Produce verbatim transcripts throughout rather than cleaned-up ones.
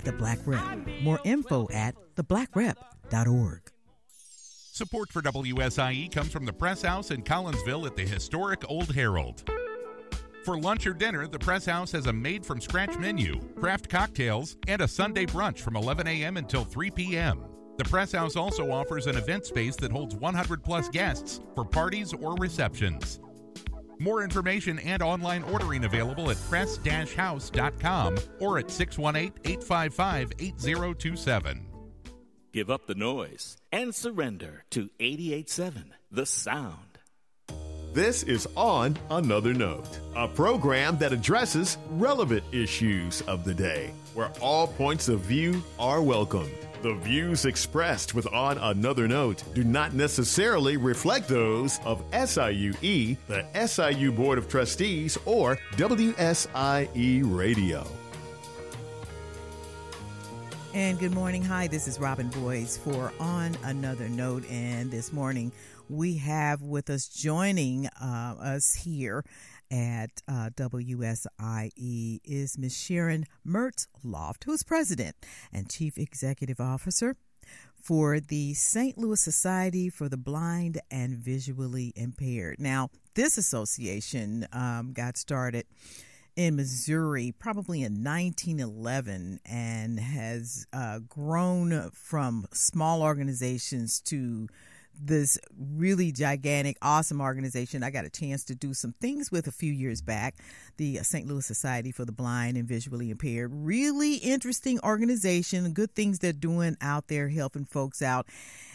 The Black Rep. More info at the black rep dot org. Support for W S I E comes from the Press House in Collinsville at the historic Old Herald. For lunch or dinner, the Press House has a made-from-scratch menu, craft cocktails, and a Sunday brunch from eleven a.m. until three p.m. The Press House also offers an event space that holds one hundred plus guests for parties or receptions. More information and online ordering available at press dash house dot com or at six one eight, eight five five, eight zero two seven. Give up the noise and surrender to eighty-eight point seven The Sound. This is On Another Note, a program that addresses relevant issues of the day, where all points of view are welcomed. The views expressed with On Another Note do not necessarily reflect those of S I U E, the S I U Board of Trustees, or W S I E Radio. And good morning. Hi, this is Robin Boyce for On Another Note. And this morning we have with us joining uh, us here at uh, W S I E is Miz Sharon Mertzloff, who's president and chief executive officer for the Saint Louis Society for the Blind and Visually Impaired. Now, this association um, got started in Missouri probably in nineteen eleven and has uh, grown from small organizations to this really gigantic, awesome organization I got a chance to do some things with a few years back, the Saint Louis Society for the Blind and Visually Impaired. Really interesting organization, good things they're doing out there helping folks out.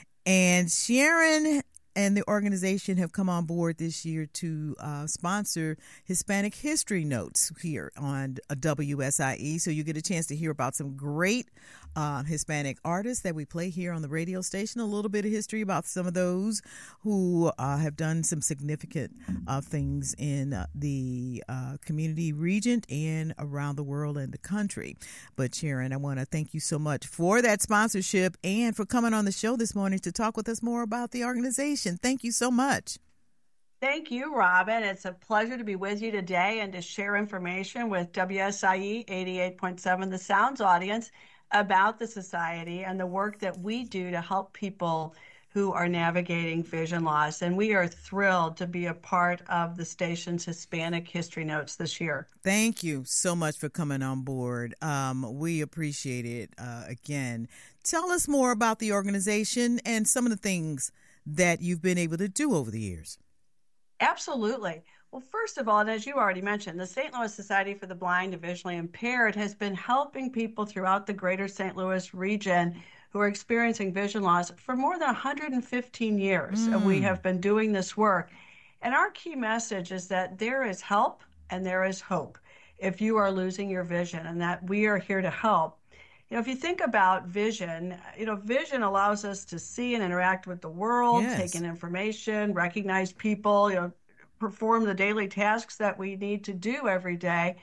And Sharon and the organization have come on board this year to uh, sponsor Hispanic History Notes here on W S I E. So you get a chance to hear about some great uh, Hispanic artists that we play here on the radio station, a little bit of history about some of those who uh, have done some significant uh, things in uh, the uh, community region and around the world and the country. But Sharon, I want to thank you so much for that sponsorship and for coming on the show this morning to talk with us more about the organization. Thank you so much. Thank you, Robin. It's a pleasure to be with you today and to share information with W S I E eighty-eight point seven The Sounds audience about the society and the work that we do to help people who are navigating vision loss. And we are thrilled to be a part of the station's Hispanic History Notes this year. Thank you so much for coming on board. Um, we appreciate it. Uh, again, tell us more about the organization and some of the things that you've been able to do over the years. Absolutely. Well, first of all, and as you already mentioned, the Saint Louis Society for the Blind and Visually Impaired has been helping people throughout the greater Saint Louis region who are experiencing vision loss for more than one hundred fifteen years. Mm. And we have been doing this work. And our key message is that there is help and there is hope if you are losing your vision, and that we are here to help. You know, if you think about vision, you know, vision allows us to see and interact with the world, yes. take in information, recognize people, you know, perform the daily tasks that we need to do every day.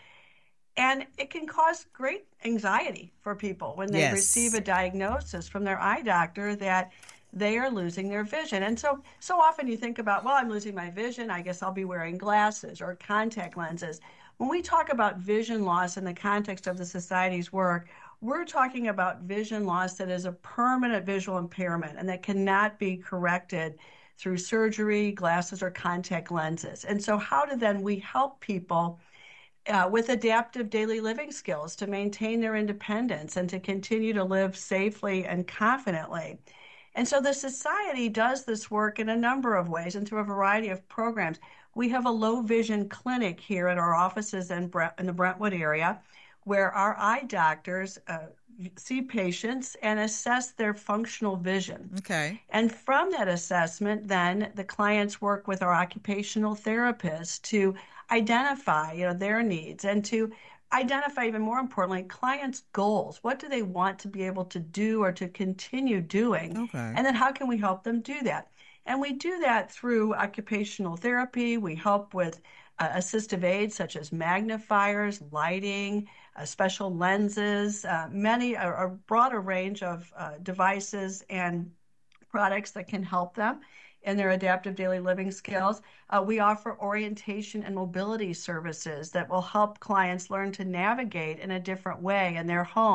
And it can cause great anxiety for people when they yes. receive a diagnosis from their eye doctor that they are losing their vision. And so, so often you think about, well, I'm losing my vision. I guess I'll be wearing glasses or contact lenses. When we talk about vision loss in the context of the society's work, we're talking about vision loss that is a permanent visual impairment and that cannot be corrected through surgery, glasses, or contact lenses. And so how do then we help people uh, with adaptive daily living skills to maintain their independence and to continue to live safely and confidently? And so the society does this work in a number of ways and through a variety of programs. We have a low vision clinic here at our offices in, Brent, in the Brentwood area, where our eye doctors uh, see patients and assess their functional vision. Okay. And from that assessment, then the clients work with our occupational therapists to identify, you know, their needs and to identify, even more importantly, clients' goals. What do they want to be able to do or to continue doing? Okay. And then how can we help them do that? And we do that through occupational therapy. We help with uh, assistive aids such as magnifiers, lighting, uh, special lenses, uh, many, a, a broader range of uh, devices and products that can help them in their adaptive daily living skills. Uh, we offer orientation and mobility services that will help clients learn to navigate in a different way in their home, their mm.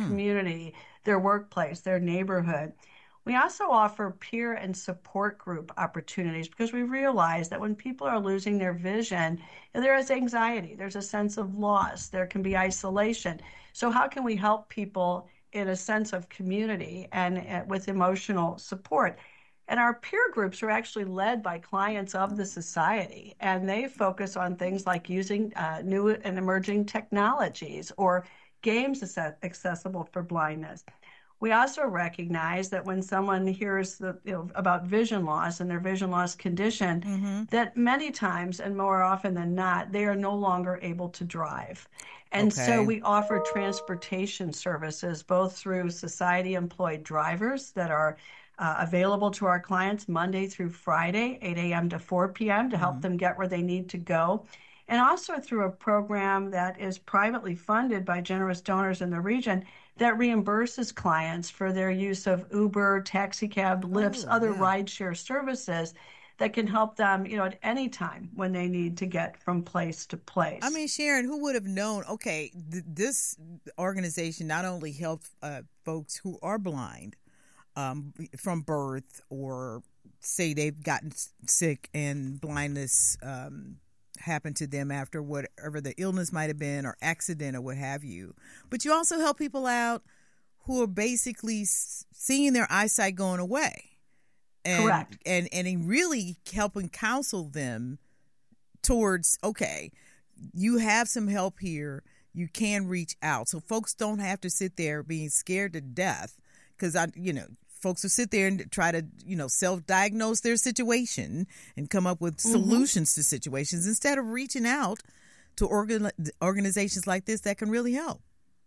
community, their workplace, their neighborhood. We also offer peer and support group opportunities because we realize that when people are losing their vision, there is anxiety, there's a sense of loss, there can be isolation. So how can we help people in a sense of community and uh, with emotional support? And our peer groups are actually led by clients of the society, and they focus on things like using uh, new and emerging technologies or games accessible for blindness. We also recognize that when someone hears the, you know, about vision loss and their vision loss condition, mm-hmm. that many times and more often than not, they are no longer able to drive. And okay. so we offer transportation services both through society-employed drivers that are uh, available to our clients Monday through Friday, eight a.m. to four p.m. to mm-hmm. help them get where they need to go. And also through a program that is privately funded by generous donors in the region that reimburses clients for their use of Uber, taxi cab, Lyfts, oh, other yeah. rideshare services that can help them, you know, at any time when they need to get from place to place. I mean, Sharon, who would have known, okay, th- this organization not only helps uh, folks who are blind um, from birth or say they've gotten sick and blindness um happened to them after whatever the illness might have been or accident or what have you. But you also help people out who are basically seeing their eyesight going away. And, Correct. And, and really helping counsel them towards, okay, you have some help here. You can reach out. So folks don't have to sit there being scared to death because, I, you know, folks will sit there and try to, you know, self-diagnose their situation and come up with mm-hmm. solutions to situations instead of reaching out to organ- organizations like this that can really help.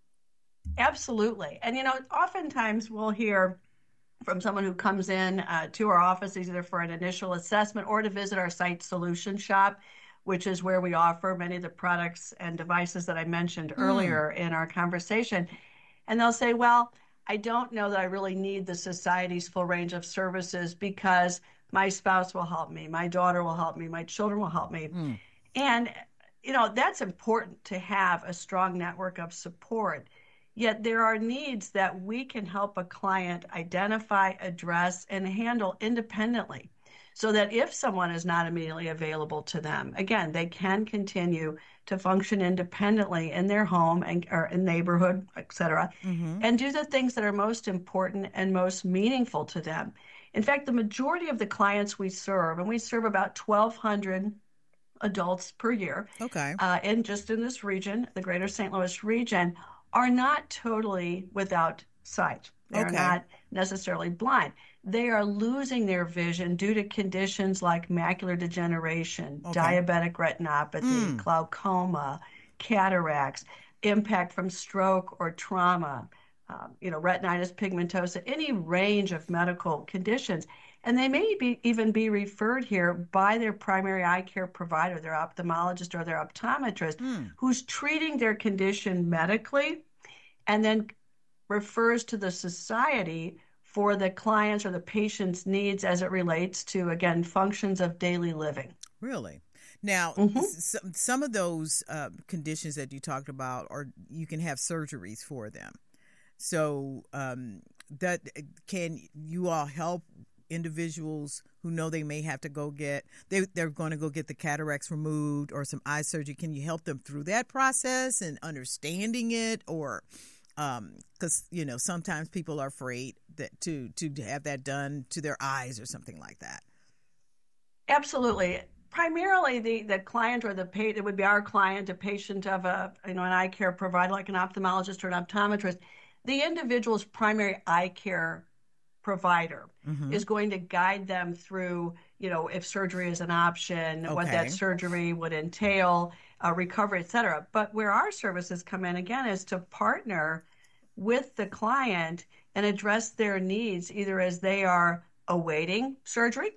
Absolutely. And, you know, oftentimes we'll hear from someone who comes in uh, to our office either for an initial assessment or to visit our Sight Solution Shop, which is where we offer many of the products and devices that I mentioned mm. earlier in our conversation. And they'll say, well, I don't know that I really need the society's full range of services because my spouse will help me, my daughter will help me, my children will help me. Mm. And, you know, that's important to have a strong network of support. Yet there are needs that we can help a client identify, address, and handle independently so that if someone is not immediately available to them, again, they can continue to function independently in their home and or in neighborhood, et cetera, mm-hmm. and do the things that are most important and most meaningful to them. In fact, the majority of the clients we serve, and we serve about twelve hundred adults per year, okay, uh, and just in this region, the greater Saint Louis region, are not totally without sight. They're okay. not necessarily blind. They are losing their vision due to conditions like macular degeneration, okay. diabetic retinopathy, mm. glaucoma, cataracts, impact from stroke or trauma, um, you know, retinitis pigmentosa, any range of medical conditions. And they may be, even be referred here by their primary eye care provider, their ophthalmologist or their optometrist, mm. who's treating their condition medically and then refers to the society for the clients or the patient's needs as it relates to, again, functions of daily living. Really? Now, mm-hmm. s- some of those uh, conditions that you talked about, are you can have surgeries for them. So um, that can you all help individuals who know they may have to go get, they, they're going to go get the cataracts removed or some eye surgery. Can you help them through that process and understanding it? Or um, because, you know, sometimes people are afraid that to, to have that done to their eyes or something like that. Absolutely. Primarily the, the client or the patient, it would be our client, a patient of a, you know, an eye care provider like an ophthalmologist or an optometrist. The individual's primary eye care provider mm-hmm. is going to guide them through, you know, if surgery is an option, okay. what that surgery would entail, uh, recovery, et cetera. But where our services come in, again, is to partner with the client and address their needs, either as they are awaiting surgery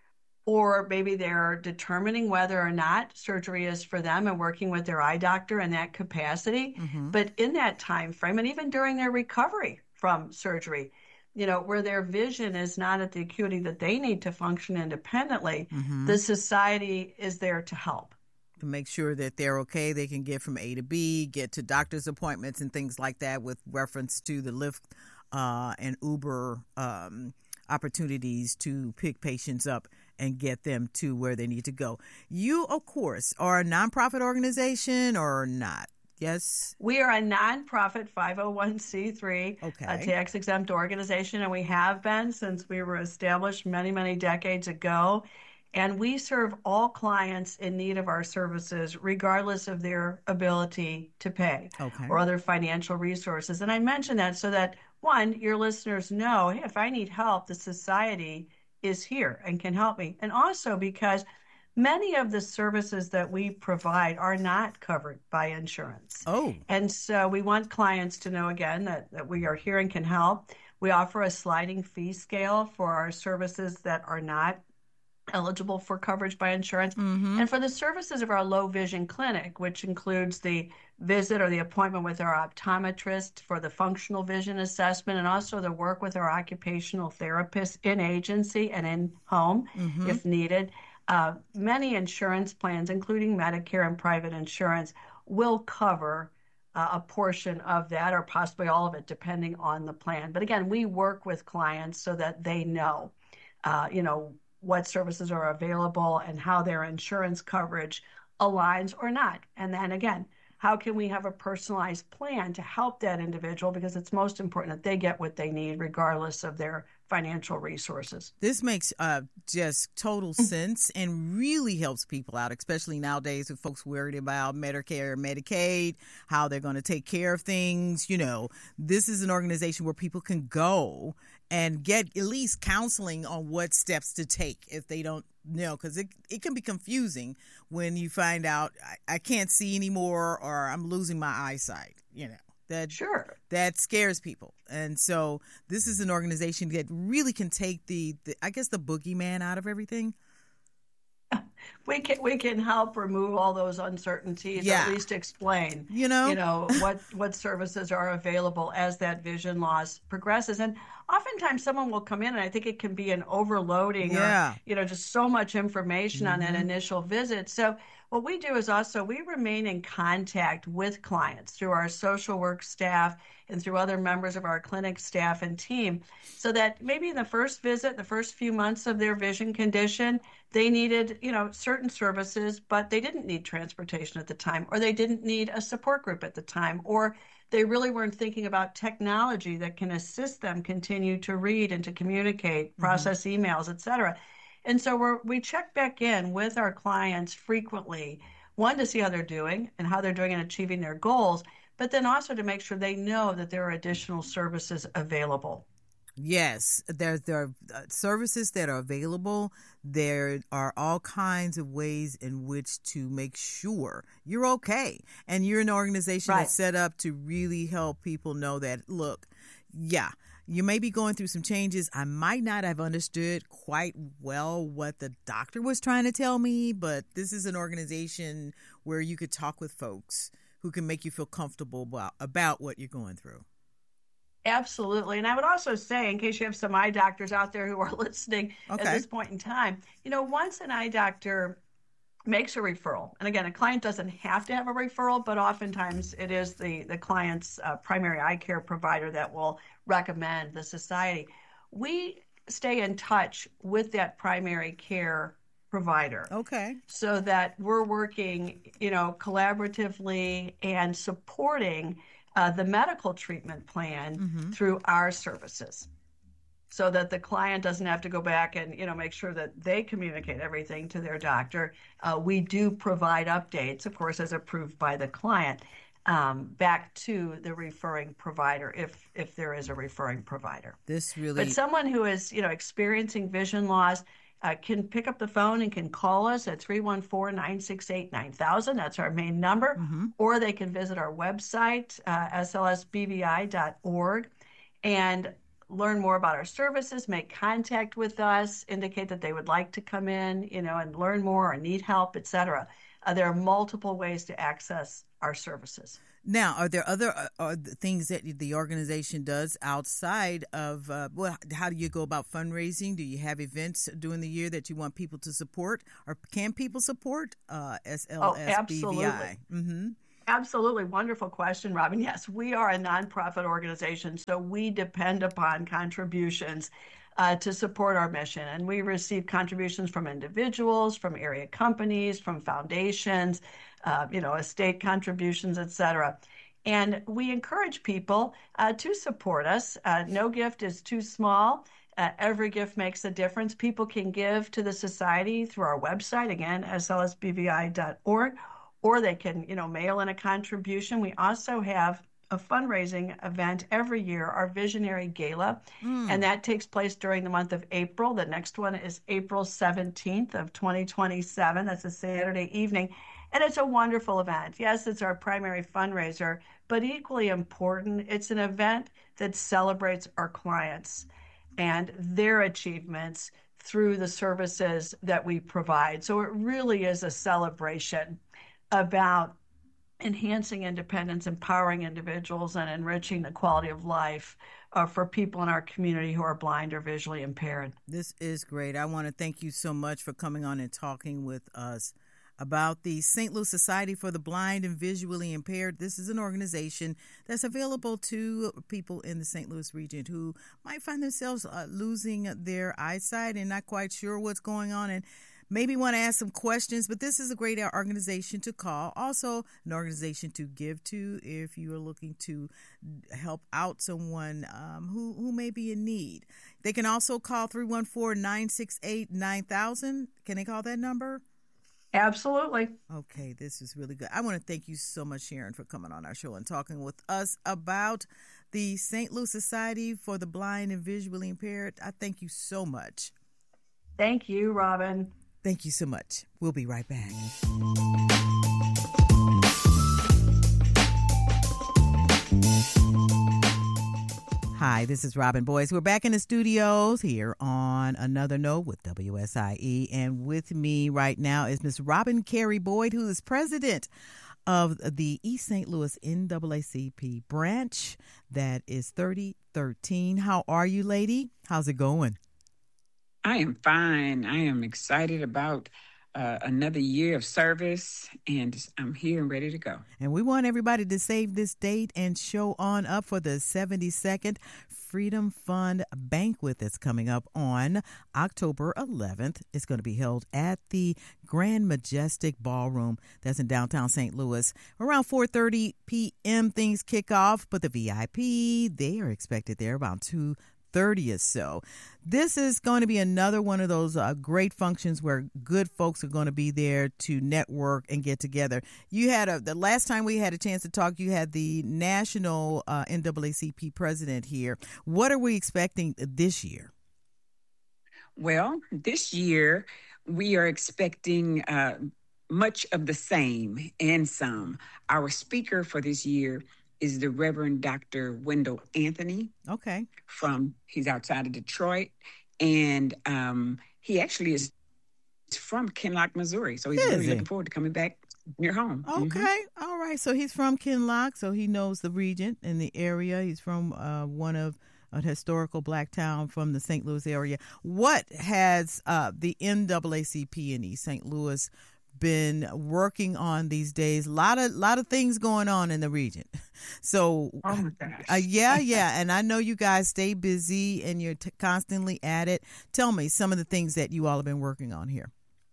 or maybe they're determining whether or not surgery is for them and working with their eye doctor in that capacity. Mm-hmm. But in that time frame, and even during their recovery from surgery, you know, where their vision is not at the acuity that they need to function independently, mm-hmm. the society is there to help. to make sure that they're okay. They can get from A to B, get to doctor's appointments and things like that with reference to the Lyft uh, and Uber um, opportunities to pick patients up and get them to where they need to go. You, of course, are a nonprofit organization or not? Yes. We are a nonprofit five oh one c three, okay. a tax-exempt organization, and we have been since we were established many, many decades ago. And we serve all clients in need of our services, regardless of their ability to pay okay. or other financial resources. And I mention that so that, one, your listeners know, hey, if I need help, the society is here and can help me. And also because many of the services that we provide are not covered by insurance. Oh. And so we want clients to know, again, that, that we are here and can help. We offer a sliding fee scale for our services that are not eligible for coverage by insurance. Mm-hmm. And for the services of our low vision clinic, which includes the visit or the appointment with our optometrist for the functional vision assessment, and also the work with our occupational therapist in agency and in home mm-hmm. if needed. Uh, many insurance plans, including Medicare and private insurance, will cover uh, a portion of that or possibly all of it, depending on the plan. But again, we work with clients so that they know, uh, you know, what services are available and how their insurance coverage aligns or not. And then again, how can we have a personalized plan to help that individual? Because it's most important that they get what they need regardless of their financial resources. This makes uh, just total sense and really helps people out, especially nowadays with folks worried about Medicare, Medicaid, how they're going to take care of things. You know, this is an organization where people can go and get at least counseling on what steps to take if they don't know, because it, it can be confusing when you find out I, I can't see anymore or I'm losing my eyesight, you know. That sure. that scares people. And so this is an organization that really can take the, the I guess, the boogeyman out of everything. We can we can help remove all those uncertainties, yeah. or at least explain, you know, you know what, what services are available as that vision loss progresses. And oftentimes someone will come in, and I think it can be an overloading yeah. or, you know, just so much information mm-hmm. on that initial visit. So what we do is also we remain in contact with clients through our social work staff and through other members of our clinic staff and team, so that maybe in the first visit, the first few months of their vision condition, they needed, you know, certain services, but they didn't need transportation at the time, or they didn't need a support group at the time, or they really weren't thinking about technology that can assist them continue to read and to communicate, process mm-hmm. emails, et cetera. And so we're, we check back in with our clients frequently, one, to see how they're doing and how they're doing in achieving their goals, but then also to make sure they know that there are additional services available. Yes, there, there are services that are available. There are all kinds of ways in which to make sure you're okay. And you're an organization right. that's set up to really help people know that, look, yeah, you may be going through some changes. I might not have understood quite well what the doctor was trying to tell me, but this is an organization where you could talk with folks who can make you feel comfortable about, about what you're going through. Absolutely. And I would also say, in case you have some eye doctors out there who are listening okay. at this point in time, you know, once an eye doctor makes a referral, and again, a client doesn't have to have a referral, but oftentimes it is the, the client's uh, primary eye care provider that will recommend the society. We stay in touch with that primary care provider. Okay. So that we're working, you know, collaboratively and supporting Uh, the medical treatment plan mm-hmm. through our services, so that the client doesn't have to go back and, you know, make sure that they communicate everything to their doctor. Uh, we do provide updates, of course, as approved by the client, um, back to the referring provider, if if there is a referring provider. This really. But someone who is, you know, experiencing vision loss Uh, can pick up the phone and can call us at three one four, nine six eight, nine thousand. That's our main number. Mm-hmm. Or they can visit our website, uh, S L S B V I dot org, and learn more about our services, make contact with us, indicate that they would like to come in, you know, and learn more or need help, et cetera. Uh, there are multiple ways to access our services. Now, are there other uh, are the things that the organization does outside of, uh, well, how do you go about fundraising? Do you have events during the year that you want people to support, or can people support uh, S L S B V I? Oh, absolutely. Mm-hmm. Absolutely. Wonderful question, Robin. Yes, we are a nonprofit organization, so we depend upon contributions uh, to support our mission. And we receive contributions from individuals, from area companies, from foundations, uh, you know, estate contributions, et cetera. And we encourage people uh, to support us. Uh, no gift is too small. Uh, every gift makes a difference. People can give to the society through our website, again, S L S B V I dot org, or they can, you know, mail in a contribution. We also have a fundraising event every year, our Visionary Gala, mm. and that takes place during the month of April. The next one is April seventeenth of twenty twenty-seven. That's a Saturday evening, and it's a wonderful event. Yes, it's our primary fundraiser, but equally important, it's an event that celebrates our clients and their achievements through the services that we provide. So it really is a celebration about enhancing independence, empowering individuals, and enriching the quality of life uh, for people in our community who are blind or visually impaired. This is great. I want to thank you so much for coming on and talking with us about the Saint Louis Society for the Blind and Visually Impaired. This is an organization that's available to people in the Saint Louis region who might find themselves uh, losing their eyesight and not quite sure what's going on, and maybe want to ask some questions, but this is a great organization to call. Also, an organization to give to if you are looking to help out someone um, who, who may be in need. They can also call three one four, nine six eight, nine thousand. Can they call that number? Absolutely. Okay, this is really good. I want to thank you so much, Sharon, for coming on our show and talking with us about the Saint Louis Society for the Blind and Visually Impaired. I thank you so much. Thank you, Robin. Thank you so much. We'll be right back. Hi, this is Robin Boyce. We're back in the studios here on Another Note with W S I E. And with me right now is Miss Robin Carey Boyd, who is president of the East Saint Louis N double A C P branch. That is thirty thirteen. How are you, lady? How's it going? I am fine. I am excited about uh, another year of service, and I'm here and ready to go. And we want everybody to save this date and show on up for the seventy-second Freedom Fund Banquet that's coming up on October eleventh. It's going to be held at the Grand Majestic Ballroom that's in downtown Saint Louis. Around four thirty p.m. things kick off, but the V I P, they are expected there around two thirty or so. This is going to be another one of those uh, great functions where good folks are going to be there to network and get together. You had a, the last time we had a chance to talk, you had the national uh, N double A C P president here. What are we expecting this year? Well, this year we are expecting uh, much of the same and some. Our speaker for this year is the Reverend Doctor Wendell Anthony. Okay. From, he's outside of Detroit, and um, he actually is from Kinloch, Missouri. So he's is really he? looking forward to coming back near home. Okay. Mm-hmm. All right. So he's from Kinloch, so he knows the region and the area. He's from uh, one of a historical black town from the Saint Louis area. What has uh, the N double A C P in East Saint Louis been working on these days? A lot of lot of things going on in the region. So, oh my gosh. uh, yeah, yeah. And I know you guys stay busy and you're t- constantly at it. Tell me some of the things that you all have been working on here.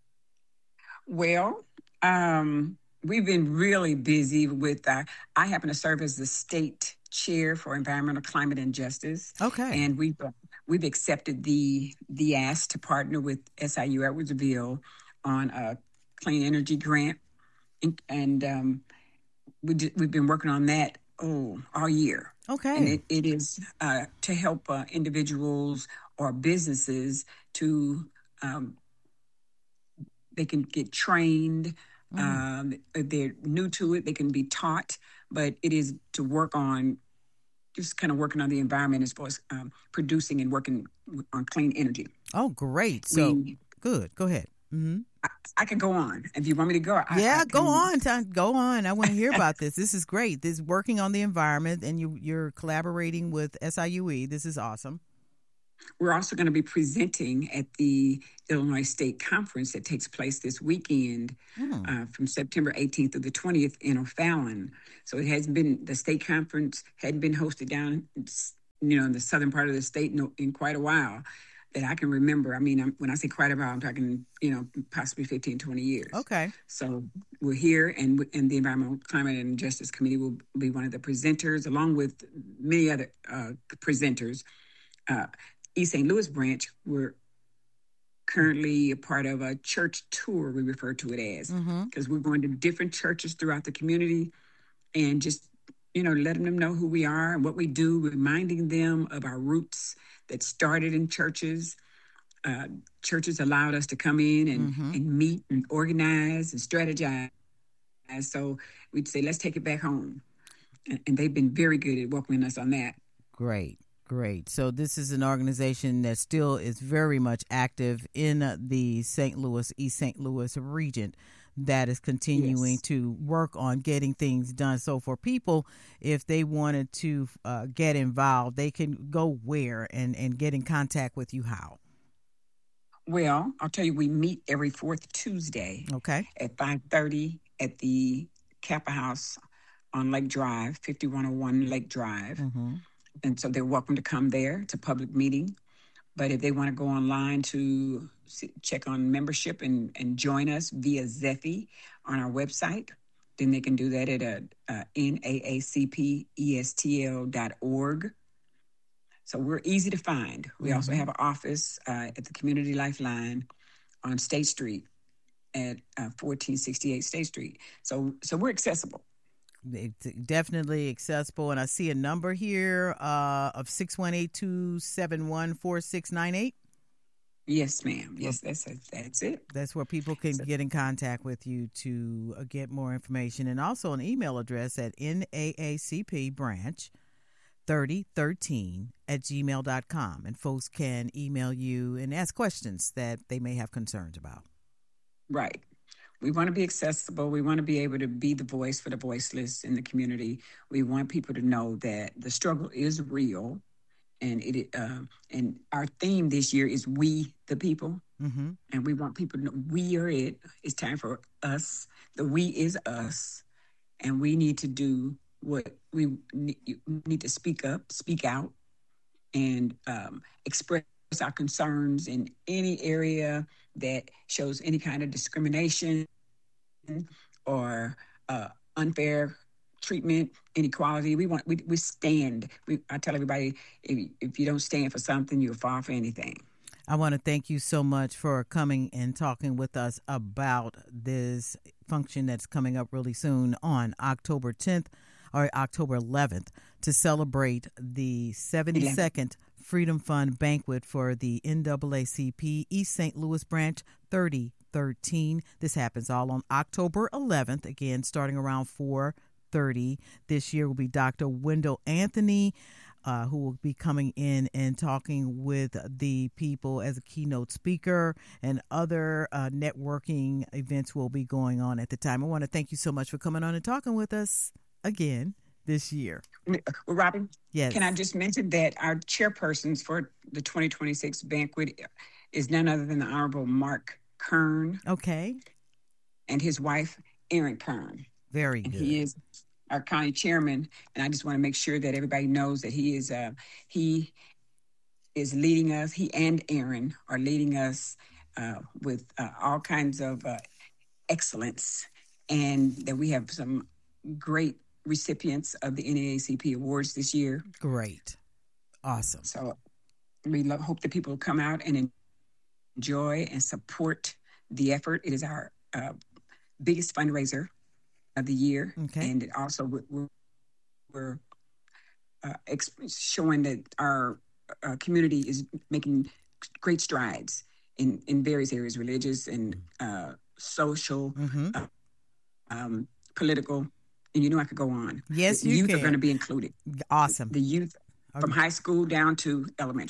Well, um, we've been really busy with, uh, I happen to serve as the state chair for environmental climate and justice. Okay. And we've, uh, we've accepted the, the ask to partner with S I U Edwardsville on a clean energy grant. And, and um, we d- we've been working on that oh, all year. Okay. And it, it is uh, to help uh, individuals or businesses to, um, they can get trained. Mm. Um, if they're new to it, they can be taught, but it is to work on just kind of working on the environment as far as um, producing and working on clean energy. Oh, great. So we, good. Go ahead. Mm-hmm. I, I can go on. If you want me to go, I, yeah, I go on, Tom, go on. I want to hear about this. This is great. This is working on the environment, and you, you're collaborating with S I U E. This is awesome. We're also going to be presenting at the Illinois State Conference that takes place this weekend mm. uh, from September eighteenth through the twentieth in O'Fallon. So it has been, the state conference had been hosted down, you know, in the southern part of the state in, in quite a while that I can remember. I mean, I'm, when I say quite a while, I'm talking, you know, possibly fifteen, twenty years. Okay. So we're here, and, and the Environmental Climate and Justice Committee will be one of the presenters, along with many other uh, presenters. Uh, East Saint Louis branch, we're currently a part of a church tour, we refer to it as, because mm-hmm. we're going to different churches throughout the community and just, you know, letting them know who we are and what we do, reminding them of our roots that started in churches. Uh, churches allowed us to come in and, mm-hmm. and meet and organize and strategize. And so we'd say, let's take it back home. And, and they've been very good at welcoming us on that. Great. Great. So this is an organization that still is very much active in uh, the Saint Louis, East Saint Louis region that is continuing yes. to work on getting things done. So for people, if they wanted to uh, get involved, they can go where and, and get in contact with you how? Well, I'll tell you, we meet every fourth Tuesday okay. at five thirty at the Kappa House on Lake Drive, fifty-one oh one Lake Drive. Mm-hmm. And so they're welcome to come there. It's a public meeting. But if they want to go online to see, check on membership and, and join us via Zephy on our website, then they can do that at a, a N double A C P E S T L dot org. So we're easy to find. We mm-hmm. also have an office uh, at the Community Lifeline on State Street at uh, fourteen sixty-eight State Street. So, so we're accessible. It's definitely accessible. And I see a number here uh, of six one eight, two seven one, four six nine eight. Yes, ma'am. Yes, that's that's it. That's where people can so, get in contact with you to uh, get more information. And also an email address at N double A C P branch thirty thirteen at gmail dot com. And folks can email you and ask questions that they may have concerns about. Right. We want to be accessible. We want to be able to be the voice for the voiceless in the community. We want people to know that the struggle is real, and it uh, and our theme this year is "We the People," mm-hmm. and we want people to know we are it. It's time for us. The we is us, and we need to do what we need to speak up, speak out, and um, express our concerns in any area that shows any kind of discrimination or uh, unfair treatment, inequality. We want we we stand. We, I tell everybody, if, if you don't stand for something, you'll fall for anything. I want to thank you so much for coming and talking with us about this function that's coming up really soon on October tenth or October eleventh to celebrate the seventy-second Freedom Fund Banquet for the N double A C P East Saint Louis Branch thirty thirteen. This happens all on October eleventh, again, starting around four thirty. This year will be Doctor Wendell Anthony, uh, who will be coming in and talking with the people as a keynote speaker, and other uh, networking events will be going on at the time. I want to thank you so much for coming on and talking with us again this year. Well, Robin, yes. Can I just mention that our chairpersons for the twenty twenty-six banquet is none other than the Honorable Mark Kern. Okay. And his wife, Erin Kern. Very good. And he is our county chairman, and I just want to make sure that everybody knows that he is uh, he is leading us. He and Erin are leading us uh, with uh, all kinds of uh, excellence, and that we have some great recipients of the N double A C P awards this year. Great. Awesome. So we love, hope that people come out and enjoy and support the effort. It is our uh, biggest fundraiser of the year. Okay. And it also we're, we're uh, exp- showing that our uh, community is making great strides in, in various areas, religious and uh, social, mm-hmm. uh, um, political. And you know I could go on. Yes, the you youth can. are going to be included. Awesome. The youth okay. from high school down to elementary.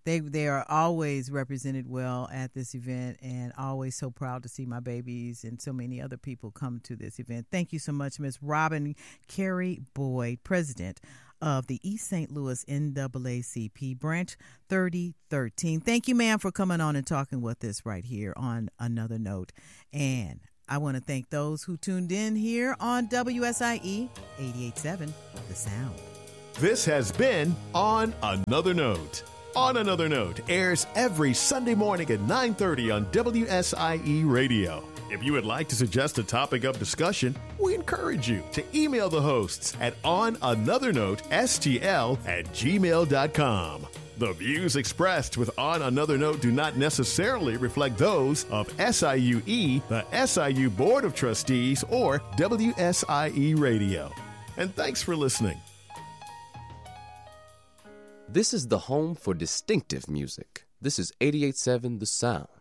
they they are always represented well at this event, and always so proud to see my babies and so many other people come to this event. Thank you so much, Miz Robin Carey Boyd, President of the East Saint Louis N double A C P Branch thirty thirteen. Thank you, ma'am, for coming on and talking with us right here on Another Note. And I want to thank those who tuned in here on W S I E eighty-eight point seven, The Sound. This has been On Another Note. On Another Note airs every Sunday morning at nine thirty on W S I E Radio. If you would like to suggest a topic of discussion, we encourage you to email the hosts at onanothernote.stl at gmail dot com. The views expressed with On Another Note do not necessarily reflect those of S I U E, the S I U Board of Trustees, or W S I E Radio. And thanks for listening. This is the home for distinctive music. This is eighty-eight point seven The Sound.